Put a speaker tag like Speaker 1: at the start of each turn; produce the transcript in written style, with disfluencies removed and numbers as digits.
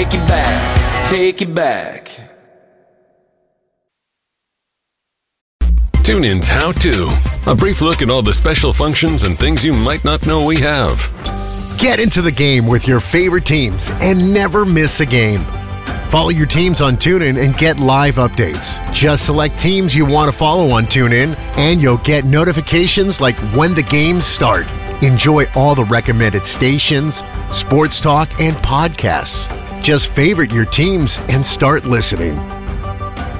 Speaker 1: Take it back, take it back.
Speaker 2: TuneIn's How To. A brief look at all the special functions and things you might not know we have.
Speaker 3: Get into the game with your favorite teams and never miss a game. Follow your teams on TuneIn and get live updates. Just select teams you want to follow on TuneIn, and you'll get notifications like when the games start. Enjoy all the recommended stations, sports talk, and podcasts. Just favorite your teams and start listening.